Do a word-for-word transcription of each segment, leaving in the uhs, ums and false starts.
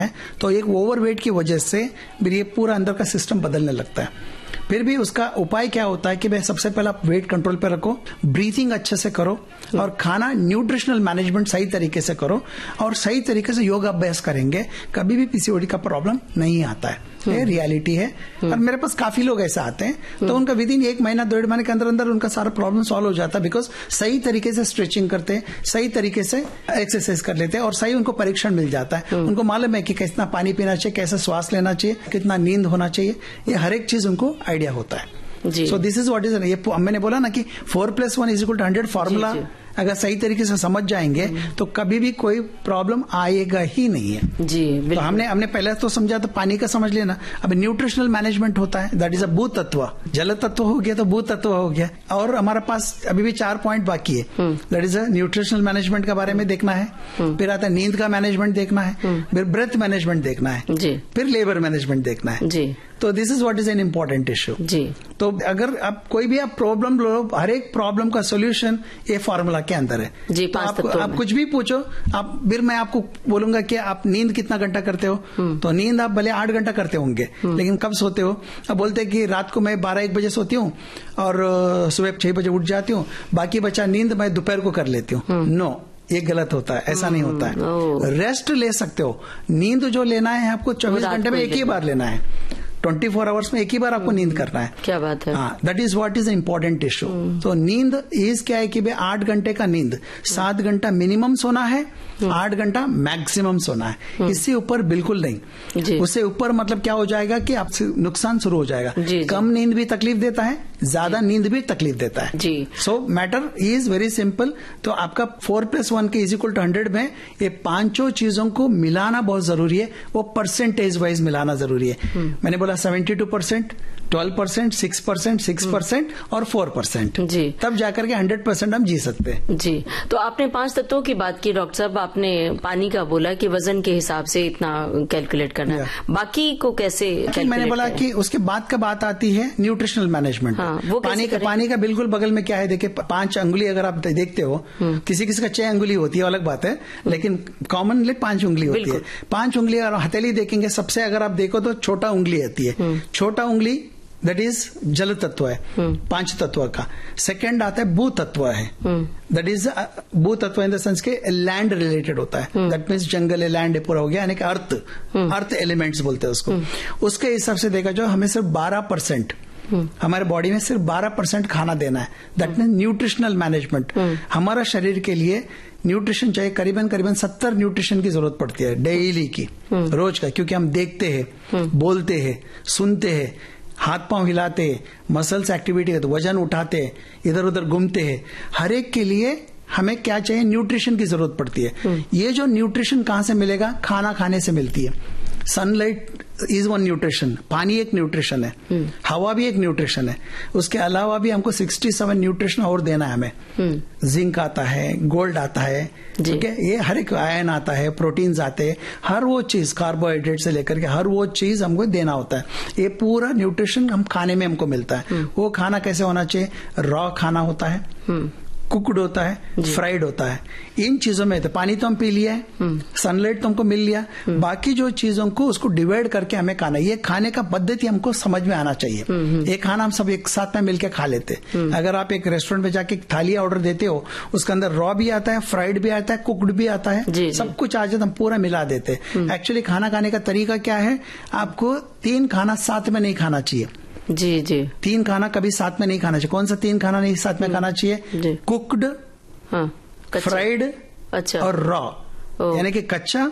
तो एक ओवरवेट की वजह से फिर ये पूरा अंदर का सिस्टम बदलने लगता है। फिर भी उसका उपाय क्या होता है कि भाई सबसे पहले आप वेट कंट्रोल पे रखो, ब्रीथिंग अच्छे से करो और खाना न्यूट्रिशनल मैनेजमेंट सही तरीके से करो और सही तरीके से योग अभ्यास करेंगे, कभी भी पीसीओडी का प्रॉब्लम नहीं आता है। ये रियलिटी है। और मेरे पास काफी लोग ऐसे आते हैं तो उनका विद इन एक महीना डेढ़ महीने के अंदर अंदर उनका सारा प्रॉब्लम सॉल्व हो जाता है, बिकॉज सही तरीके से स्ट्रेचिंग करते हैं, सही तरीके से एक्सरसाइज कर लेते हैं और सही उनको परीक्षण मिल जाता है। उनको मालूम है कि कितना पानी पीना चाहिए, कैसे श्वास लेना चाहिए, कितना नींद होना चाहिए, ये हर एक चीज उनको आइडिया होता है। So this is what is, ये मैंने बोला ना कि four plus one is equal two hundred formula अगर सही तरीके से समझ जाएंगे तो कभी भी कोई प्रॉब्लम आएगा ही नहीं है जी। तो हमने हमने पहले तो समझा तो पानी का समझ लेना। अब न्यूट्रिशनल मैनेजमेंट होता है, दैट इज अ भू तत्व। जल तत्व हो गया तो भू तत्व हो गया, और हमारे पास अभी भी चार पॉइंट बाकी है। That is a nutritional management के बारे में देखना है, फिर आता है नींद का मैनेजमेंट देखना है, फिर ब्रेथ मैनेजमेंट देखना है, फिर लेबर मैनेजमेंट देखना है जी। तो this is what is an important issue जी। तो अगर आप कोई भी आप प्रॉब्लम लो, हर एक प्रॉब्लम का सोल्यूशन ये फॉर्मूला के अंदर है जी। तो आप, आप कुछ भी पूछो, आप फिर मैं आपको बोलूंगा कि आप नींद कितना घंटा करते हो, तो नींद आप भले आठ घंटा करते होंगे, लेकिन कब सोते हो? अब बोलते हैं कि रात को मैं बारह एक बजे सोती हूँ और सुबह छह बजे उठ जाती हूँ, बाकी बचा नींद मैं दोपहर को कर लेती हूँ। नो, ये गलत होता है, ऐसा नहीं होता है। रेस्ट ले सकते हो, नींद जो लेना है आपको चौबीस घंटे में एक ही बार लेना है, ट्वेंटी फोर आवर्स में एक ही बार आपको नींद करना है। क्या बात है। हाँ, that is what is important issue. तो नींद इज क्या है कि भाई आठ घंटे का नींद, सात घंटा मिनिमम सोना है, आठ घंटा मैक्सिमम सोना है, इससे ऊपर बिल्कुल नहीं। उससे ऊपर मतलब क्या हो जाएगा कि आपसे नुकसान शुरू हो जाएगा। जी, कम जी. नींद भी तकलीफ देता है, ज्यादा नींद भी तकलीफ देता है जी। सो मैटर इज वेरी सिंपल। तो आपका फोर प्लस वन के इज इक्वल टू हंड्रेड में ये पांचों चीजों को मिलाना बहुत जरूरी है, वो परसेंटेज वाइज मिलाना जरूरी है। मैंने बोला seventy two percent, twelve percent, six percent, six percent और फोर परसेंट जी, तब जाकर के हंड्रेड परसेंट हम जी सकते हैं जी। तो आपने पांच तत्वों की बात की डॉक्टर साहब, आपने पानी का बोला कि वजन के हिसाब से इतना कैलकुलेट करना है, बाकी को कैसे कैलकुलेट? मैंने बोला कि उसके बाद का बात आती है न्यूट्रिशनल मैनेजमेंट। हाँ, वो पानी का पानी का बिल्कुल बगल में क्या है, देखिए पांच अंगुली अगर आप देखते हो, किसी किसी का छह अंगुली होती है अलग बात है, लेकिन कॉमनली पांच उंगली होती है। पांच उंगली और हथेली देखेंगे, सबसे अगर आप देखो तो छोटा उंगली आती है, छोटा उंगली दैट इज जल तत्व है, पांच तत्व का। सेकंड आता है भू तत्व है, दैट इज भू तत्व इन द सेंस के लैंड रिलेटेड होता है, दैट मीन्स जंगल है, लैंड है, पूरा हो गया, यानी कि अर्थ, अर्थ एलिमेंट्स बोलते हैं उसको। उसके हिसाब से देखा जाए हमें सिर्फ बारह परसेंट हमारे बॉडी में सिर्फ बारह परसेंट खाना देना है, दैट मीन्स न्यूट्रिशनल मैनेजमेंट। हमारा शरीर के लिए न्यूट्रिशन चाहिए, करीबन करीबन सत्तर न्यूट्रिशन की जरूरत पड़ती है डेली की, रोज का, क्योंकि हम देखते हैं, बोलते हैं, सुनते हैं, हाथ पांव हिलाते हैं, मसल्स एक्टिविटी करते, वजन उठाते हैं, इधर उधर घूमते हैं, हर एक के लिए हमें क्या चाहिए, न्यूट्रिशन की जरूरत पड़ती है। ये जो न्यूट्रिशन कहां से मिलेगा? खाना खाने से मिलती है। सनलाइट इज वन न्यूट्रिशन, पानी एक न्यूट्रिशन है, हवा भी एक न्यूट्रिशन है, उसके अलावा भी हमको सिक्सटी सेवन न्यूट्रिशन और देना है हमें। जिंक आता है, गोल्ड आता है, ठीक है, ये हर एक आयन आता है, प्रोटीन्स आते हैं, हर वो चीज कार्बोहाइड्रेट से लेकर के हर वो चीज हमको देना होता है। ये पूरा न्यूट्रिशन हम खाने में हमको मिलता है। वो खाना कैसे होना चाहिए? रॉ खाना होता है, कुकड होता है, फ्राइड होता है, इन चीजों में तो पानी तो हम पी लिया है, सनलाइट तो हमको मिल लिया, बाकी जो चीजों को उसको डिवाइड करके हमें खाना, ये खाने का पद्धति हमको समझ में आना चाहिए। ये खाना हम सब एक साथ में मिलकर खा लेते। अगर आप एक रेस्टोरेंट में जाके थाली ऑर्डर देते हो, उसके अंदर रॉ भी आता है, फ्राइड भी आता है, कुकड भी आता है, सब कुछ आज हम पूरा मिला देते। एक्चुअली खाना खाने का तरीका क्या है? आपको तीन खाना साथ में नहीं खाना चाहिए जी जी। तीन खाना कभी साथ में नहीं खाना चाहिए। कौन सा तीन खाना नहीं साथ में खाना चाहिए? कुकड, हाँ, फ्राइड, अच्छा, और रॉ, यानी कि कच्चा,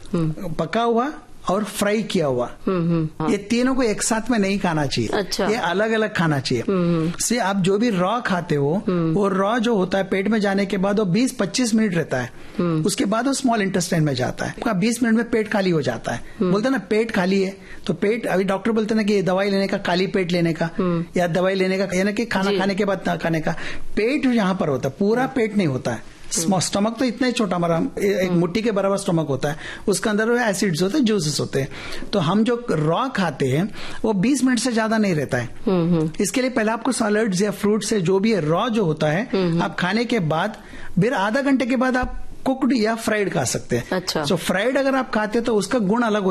पका हुआ और फ्राई किया हुआ, हाँ। ये तीनों को एक साथ में नहीं खाना चाहिए। अच्छा। ये अलग अलग खाना चाहिए। से आप जो भी रॉ खाते हो, वो रॉ जो होता है पेट में जाने के बाद वो बीस पच्चीस मिनट रहता है, उसके बाद वो स्मॉल इंटेस्टाइन में जाता है, आपका बीस मिनट में पेट खाली हो जाता है। बोलते हैं ना पेट खाली है, तो पेट, अभी डॉक्टर बोलते हैं ना कि दवाई लेने का, खाली पेट लेने का, या दवाई लेने का, यानी कि खाना खाने के बाद ना खाने का। पेट यहाँ पर होता है, पूरा पेट नहीं होता है। स्टमक तो इतना ही छोटा, हमारा एक मुट्ठी के बराबर स्टमक होता है, उसके अंदर एसिड्स होते हैं, जूसेस होते हैं। तो हम जो रॉ खाते हैं वो बीस मिनट से ज्यादा नहीं रहता है। इसके लिए पहले आपको सैलड्स या फ्रूट से जो भी है रॉ जो होता है, आप खाने के बाद फिर आधा घंटे के बाद आप कुकड या फ्राइड खा सकते हैं। अच्छा। सो फ्राइड अगर आप खाते हैं तो उसका गुण अलग हो